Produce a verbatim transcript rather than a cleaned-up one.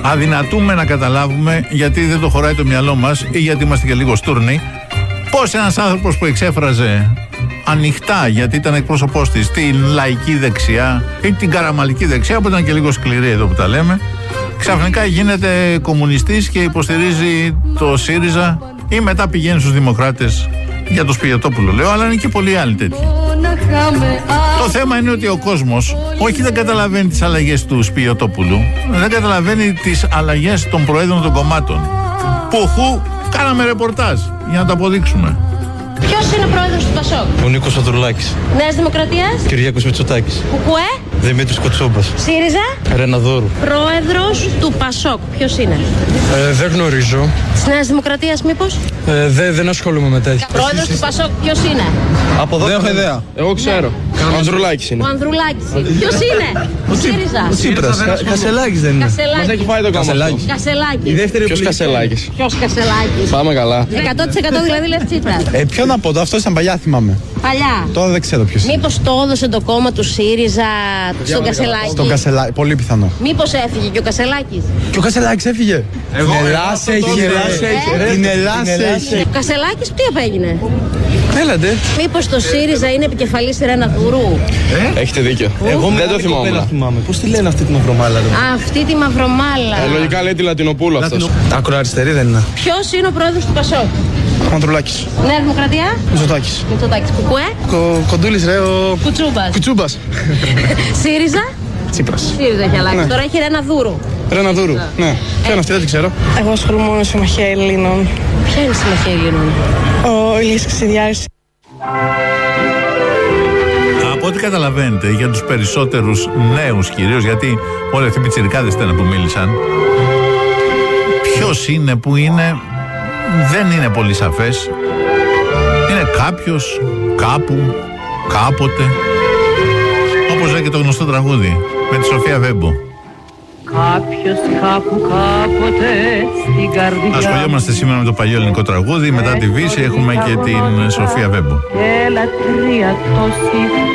αδυνατούμε να καταλάβουμε, γιατί δεν το χωράει το μυαλό μας ή γιατί είμαστε και λίγο στούρνοι, πώς ένας άνθρωπος που εξέφραζε ανοιχτά, γιατί ήταν εκπρόσωπός της, την λαϊκή δεξιά ή την καραμαλική δεξιά, που ήταν και λίγο σκληρή εδώ που τα λέμε, ξαφνικά γίνεται κομμουνιστής και υποστηρίζει το ΣΥΡΙΖΑ ή μετά πηγαίνει στους Δημοκράτες για το Σπιωτόπουλο, λέω, αλλά είναι και πολλοί άλλοι τέτοιοι. Το θέμα είναι ότι ο κόσμος όχι δεν καταλαβαίνει τις αλλαγές του Σπιωτόπουλου, δεν καταλαβαίνει τις αλλαγές των προέδρων των κομμάτων. Πουχού κάναμε ρεπορτάζ για να το αποδείξουμε. Ποιος είναι ο πρόεδρος του Πασόκ? Ο Νίκος Ανδρουλάκης. Νέας Δημοκρατίας? Κυριάκος Μητσοτάκης. Κουκουέ? Δημήτρης Κοτσόμπας. ΣΥΡΙΖΑ? Ρεναδόρου. Πρόεδρος του Πασόκ, ποιος είναι? Ε, δεν γνωρίζω. Της Νέας Δημοκρατίας μήπως? Ε, δε, δεν ασχολούμαι με τέτοια. Πρόεδρος του Πασόκ, ποιος είναι? Από εδώ δεν έχω ιδέα. Εγώ ξέρω. Ναι. Ο Ανδρουλάκης είναι. Ο Ανδρουλάκης είναι. Ποιος είναι? Ο ΣΥΡΙΖΑ. Ο Τσίπρας. Κα, Κασελάκης δεν είναι. Κασελάκης. Μας έχει φάει το Κασελάκης. Κασελάκης. Η δεύτερη Ποιος Κασελάκης? Ποιος Κασελάκης? Πάμε καλά. εκατό τοις εκατό δηλαδή λες Τσίπρας. Ε, ποιο να πω, το αυτό ήταν παλιά, θυμάμαι. Παλιά. Τώρα δεν ξέρω ποιος είναι. Μήπως το έδωσε το κόμμα του ΣΥΡΙΖΑ στον Κασελάκη? Στον Κασελάκη, πολύ πιθανό. Μήπως έφυγε και ο Κασελάκης? Και ο Κασελάκης έφυγε. Εγώ, την Ελλάδα έχει. Την Ελλάδα έχει. Ο Κασελάκης τι απέγινε? Έλατε. Μήπως το ΣΥΡΙΖΑ είναι επικεφαλής Ρεναδούρου? Ε? Έχετε δίκιο. Εγώ δεν το θυμάμαι. Πώς τη λένε αυτή τη μαυρομάλα? Αυτή τη μαυρομάλα. Ε, λογικά λέει τη Λατινοπούλου αυτός. Ακροαριστερή δεν είναι. Ποιος είναι ο πρόεδρος του Πασόκ? Ο Ανδρουλάκης. Νέα Δημοκρατία? Μητσοτάκης. Μητσοτάκης. Κουκουέ? Κο, κοντούλης ρε, ο... Κουτσούμπας. Κουτσούμπας. ΣΥΡΙΖΑ? Τσίπρας. ΣΥΡΙΖΑ έχει αλλάξει. Ναι. Τώρα έχει Ρεναδούρου. Ρεναδούρου. Ναι. Ποια είναι αυτή, δεν την ξέρω. Εγώ ασχολούμαι μόνο με Συμμαχία Ελλήνων. Ποια είναι η Συμμαχία Ελλήνων? Ο Ηλίας Κασιδιάρης. Από ό,τι καταλαβαίνετε, για τους περισσότερους νέους κυρίως, γιατί όλοι αυτοί οι πιτσιρικάδες ήταν που μίλησαν, ποιος είναι που είναι, δεν είναι πολύ σαφές. Είναι κάποιος, κάπου, κάποτε, όπως λέει και το γνωστό τραγούδι με τη Σοφία Βέμπο. Κάποιος κάπου κάποτε στην καρδιά. Ασχολιόμαστε σήμερα με το παλιό ελληνικό τραγούδι. Μετά τη Βύση έχουμε και την Σοφία Βέμπο. Και λατρεία τόση